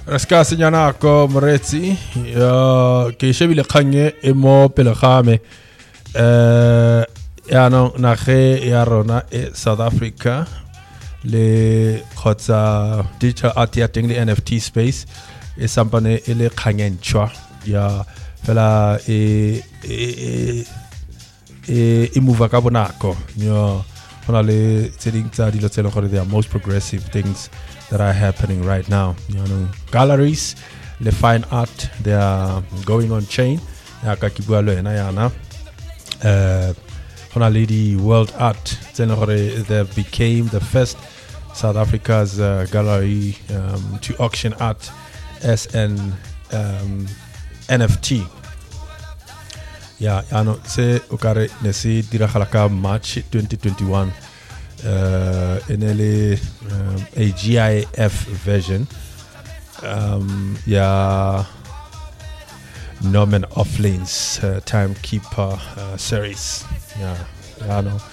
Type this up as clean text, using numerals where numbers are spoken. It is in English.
Raska senyana ko moretsi ke shebile kganye e mo pele ga me ya no nage ya rona e South Africa le khotsa digital art ya teng le NFT space e sampane e le kganyentshwa ya fela e move ka bonako yo hona le tseding tsa dilo tsele gore they are most progressive things that are happening right now. You know, galleries, the fine art, they are going on chain. Hona lady world art. They became the first South Africa's gallery to auction art as an NFT. Yeah, ano se ukare nesi dirahalaka March 2021. In a GIF version, Norman Offlane's Timekeeper series. Yeah, no.